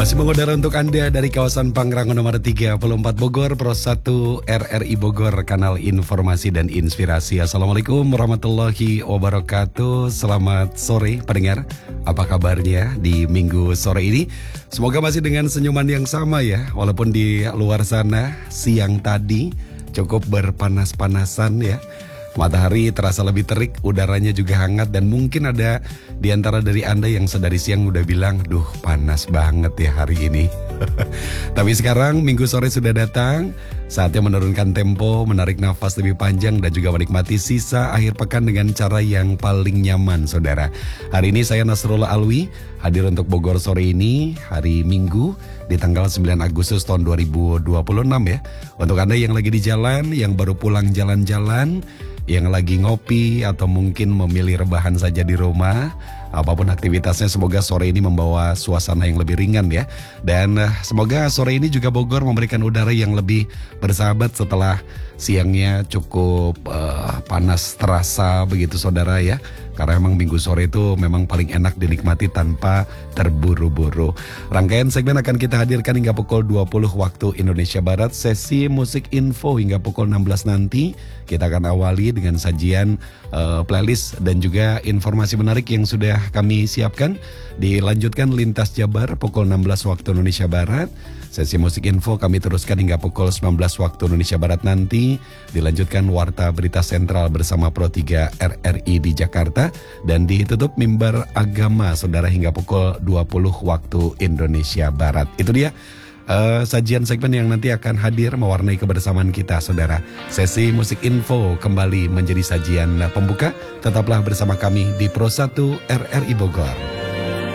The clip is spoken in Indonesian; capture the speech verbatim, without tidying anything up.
Masih mengudara untuk Anda dari kawasan Pangrango nomor tiga puluh empat Bogor, Pro satu R R I Bogor, kanal informasi dan inspirasi. Assalamualaikum warahmatullahi wabarakatuh. Selamat sore pendengar, apa kabarnya di minggu sore ini? Semoga masih dengan senyuman yang sama ya, walaupun di luar sana siang tadi cukup berpanas-panasan ya. Matahari terasa lebih terik, udaranya juga hangat, dan mungkin ada di antara dari Anda yang sedari siang udah bilang, duh panas banget ya hari ini. Tapi sekarang minggu sore sudah datang, saatnya menurunkan tempo, menarik nafas lebih panjang, dan juga menikmati sisa akhir pekan dengan cara yang paling nyaman, saudara. Hari ini saya Nasrullah Alwi, hadir untuk Bogor sore ini, hari Minggu, di tanggal sembilan Agustus tahun dua ribu dua puluh enam ya. Untuk Anda yang lagi di jalan, yang baru pulang jalan-jalan, yang lagi ngopi atau mungkin memilih rebahan saja di rumah, apapun aktivitasnya, semoga sore ini membawa suasana yang lebih ringan ya. Dan uh, semoga sore ini juga Bogor memberikan udara yang lebih bersahabat setelah siangnya cukup uh, panas terasa begitu saudara ya. Karena memang minggu sore itu memang paling enak dinikmati tanpa terburu-buru. Rangkaian segmen akan kita hadirkan hingga pukul dua puluh waktu Indonesia Barat. Sesi musik info hingga pukul enam belas nanti. Kita akan awali dengan sajian uh, playlist dan juga informasi menarik yang sudah kami siapkan. Dilanjutkan Lintas Jabar pukul enam belas waktu Indonesia Barat. Sesi musik info kami teruskan hingga pukul sembilan belas waktu Indonesia Barat nanti. Dilanjutkan Warta Berita Sentral bersama Pro tiga R R I di Jakarta. Dan ditutup Mimbar Agama saudara hingga pukul dua puluh waktu Indonesia Barat. Itu dia uh, sajian segmen yang nanti akan hadir mewarnai kebersamaan kita saudara. Sesi musik info kembali menjadi sajian pembuka. Tetaplah bersama kami di Pro satu R R I Bogor.